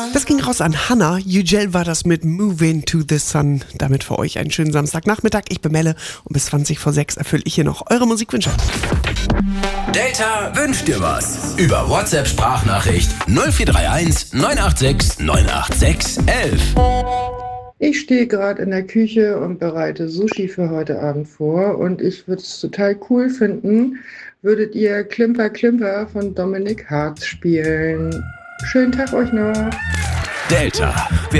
Das ging raus an Hannah. Yücel war das mit Moving to the Sun. Damit für euch einen schönen Samstagnachmittag. Ich bin Melle und bis 20:06 erfülle ich hier noch eure Musikwünsche. Delta wünscht dir was. Über WhatsApp-Sprachnachricht 0431 986 986 11. Ich stehe gerade in der Küche und bereite Sushi für heute Abend vor und ich würde es total cool finden, würdet ihr Klimper Klimper von Dominik Hartz spielen. Schönen Tag euch noch. Delta.